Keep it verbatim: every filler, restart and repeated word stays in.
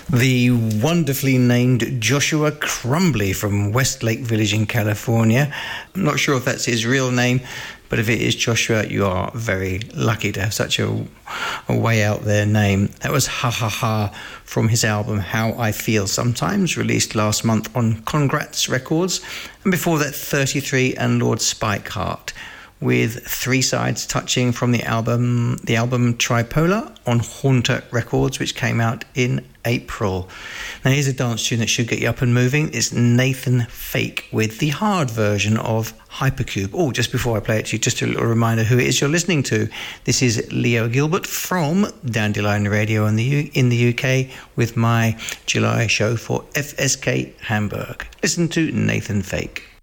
The wonderfully named Joshua Crumbly from Westlake Village in California. I'm not sure if that's his real name, but if it is Joshua, you are very lucky to have such a, a way out there name. That was Ha Ha Ha from his album How I Feel Sometimes, released last month on Congrats Records. And before that, thirty-three and Lord Spikeheart, with Three Sides Touching from the album the album Tripolar on Haunter Records, which came out in April. Now here's a dance tune that should get you up and moving. It's Nathan Fake with the hard version of Hypercube. Oh, just before I play it to you, just a little reminder who it is you're listening to. This is Leo Gilbert from Dandelion Radio in the U- in the U K with my July show for F S K Hamburg. Listen to Nathan Fake.